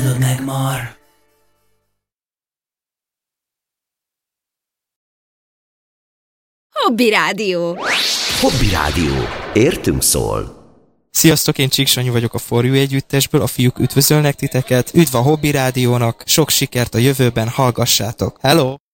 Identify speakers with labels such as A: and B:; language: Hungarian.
A: tudod meg, Mar?
B: Hobby Rádió.
C: Hobby Rádió. Értünk szól.
D: Sziasztok, én Csíksanyi vagyok a For You együttesből, a fiúk üdvözölnek titeket, üdv a Hobby Rádiónak, sok sikert a jövőben, hallgassátok. Hello!